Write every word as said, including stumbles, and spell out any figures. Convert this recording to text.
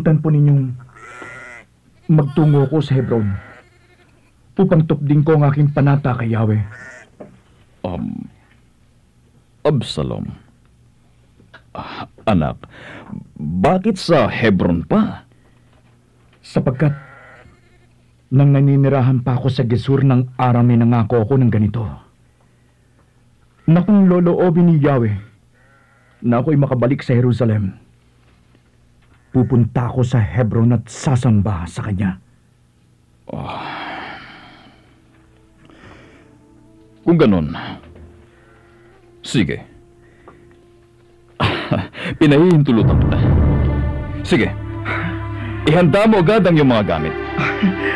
pagpilitan po ninyong magtungo ko sa Hebron upang tupding ko ang aking panata kay Yahweh. Um, Absalom. Ah, anak, bakit sa Hebron pa? Sapagkat nang naninirahan pa ako sa Gesur ng Aram, ay nangako ako ng ganito, na kung loloobin ni Yahweh na ako'y makabalik sa Jerusalem, pupunta ako sa Hebron at sasamba sa kanya. Oh. Kung ganun, sige. Pinahihintulutan kita. Sige, ihanda mo agad ang iyong mga gamit.